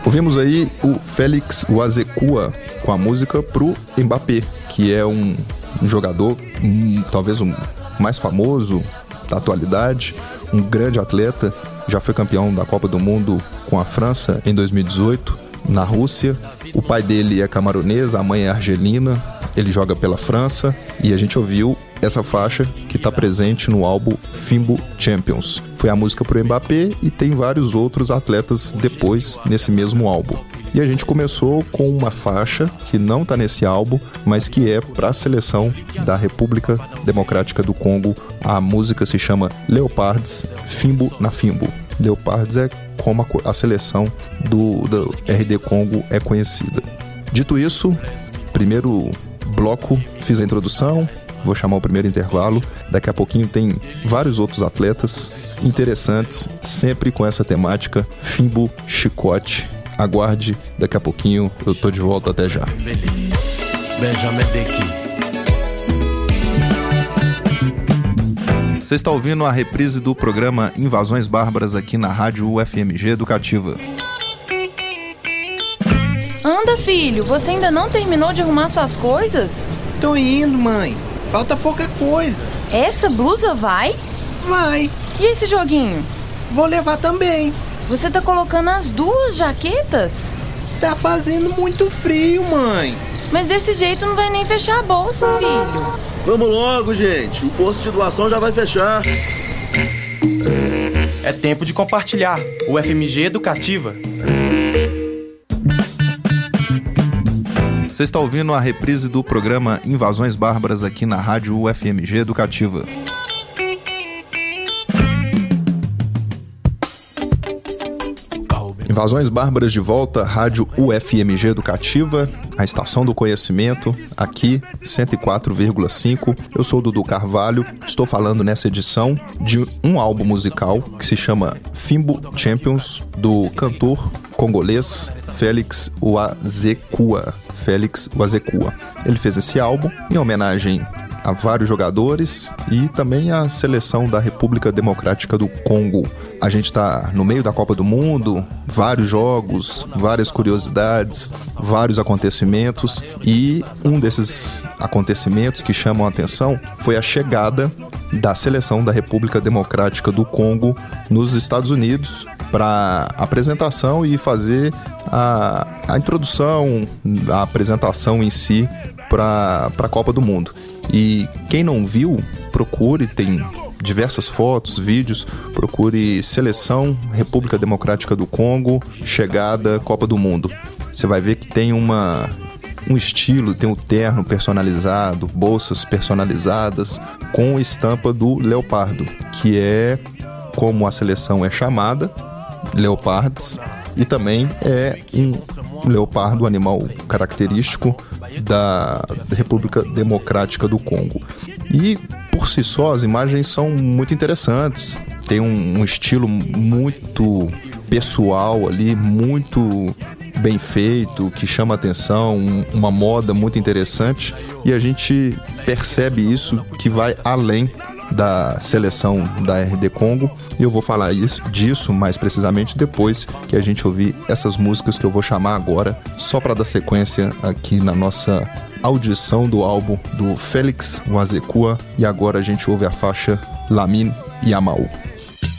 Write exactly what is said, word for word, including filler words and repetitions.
Ouvimos aí o Félix Uazekua com a música pro Mbappé, que é um, um jogador, um, talvez o mais famoso da atualidade, um grande atleta, já foi campeão da Copa do Mundo com a França em dois mil e dezoito, na Rússia. O pai dele é camaronês, a mãe é argelina, ele joga pela França e a gente ouviu essa faixa que está presente no álbum Fimbo Champions. Foi a música pro Mbappé e tem vários outros atletas depois nesse mesmo álbum. E a gente começou com uma faixa que não está nesse álbum, mas que é para a seleção da República Democrática do Congo. A música se chama Leopards Fimbo na Fimbo. Leopards é como a, a seleção do, do R D Congo é conhecida. Dito isso, primeiro bloco, fiz a introdução, vou chamar o primeiro intervalo. Daqui a pouquinho tem vários outros atletas interessantes, sempre com essa temática Fimbo Chicote. Aguarde, daqui a pouquinho eu tô de volta, até já. Você está ouvindo a reprise do programa Invasões Bárbaras aqui na Rádio U F M G Educativa. Anda, filho, você ainda não terminou de arrumar suas coisas? Tô indo, mãe. Falta pouca coisa. Essa blusa vai? Vai. E esse joguinho? Vou levar também. Você tá colocando as duas jaquetas? Tá fazendo muito frio, mãe. Mas desse jeito não vai nem fechar a bolsa, filho. Vamos logo, gente. O posto de doação já vai fechar. É tempo de compartilhar. U F M G Educativa. Você está ouvindo a reprise do programa Invasões Bárbaras aqui na Rádio U F M G Educativa. Invasões Bárbaras de volta, Rádio U F M G Educativa, a estação do conhecimento, aqui cento e quatro vírgula cinco. Eu sou o Dudu Carvalho, estou falando nessa edição de um álbum musical que se chama Fimbo Champions, do cantor congolês Félix Uazekua. Félix Uazekua. Ele fez esse álbum em homenagem a vários jogadores e também à seleção da República Democrática do Congo. A gente está no meio da Copa do Mundo, vários jogos, várias curiosidades, vários acontecimentos, e um desses acontecimentos que chamam a atenção foi a chegada da seleção da República Democrática do Congo nos Estados Unidos para apresentação e fazer a, a introdução, a apresentação em si para a Copa do Mundo. E quem não viu, procure, tem diversas fotos, vídeos, procure Seleção República Democrática do Congo, chegada Copa do Mundo. Você vai ver que tem uma, um estilo, tem um terno personalizado, bolsas personalizadas com estampa do leopardo, que é como a seleção é chamada, Leopards, e também é um leopardo, animal característico da República Democrática do Congo. E por si só as imagens são muito interessantes, tem um, um estilo muito pessoal ali, muito bem feito, que chama atenção, um, uma moda muito interessante, e a gente percebe isso que vai além da seleção da R D Congo, e eu vou falar isso, disso mais precisamente depois que a gente ouvir essas músicas que eu vou chamar agora, só para dar sequência aqui na nossa audição do álbum do Félix Uazekua. E agora a gente ouve a faixa Lamine Yamal.